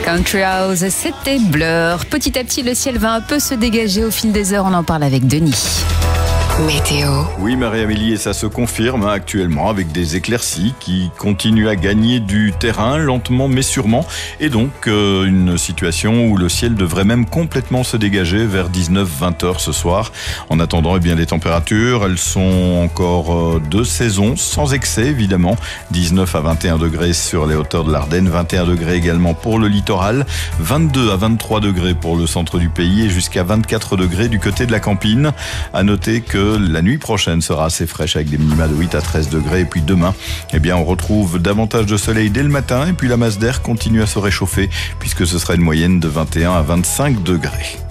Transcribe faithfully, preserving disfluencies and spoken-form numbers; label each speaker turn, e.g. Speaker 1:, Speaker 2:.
Speaker 1: Country House, c'était Blur. Petit à petit, le ciel va un peu se dégager au fil des heures. On en parle avec Denis. Météo.
Speaker 2: Oui, Marie-Amélie, et ça se confirme hein, actuellement avec des éclaircies qui continuent à gagner du terrain lentement mais sûrement. Et donc, euh, une situation où le ciel devrait même complètement se dégager vers dix-neuf vingt heures ce soir. En attendant, eh bien, les températures, elles sont encore euh, de saison, sans excès évidemment. dix-neuf à vingt et un degrés sur les hauteurs de l'Ardenne, vingt et un degrés également pour le littoral, vingt-deux à vingt-trois degrés pour le centre du pays et jusqu'à vingt-quatre degrés du côté de la Campine. À noter que la nuit prochaine sera assez fraîche avec des minima de huit à treize degrés. Et puis demain, eh bien, on retrouve davantage de soleil dès le matin. Et puis la masse d'air continue à se réchauffer puisque ce sera une moyenne de vingt et un à vingt-cinq degrés.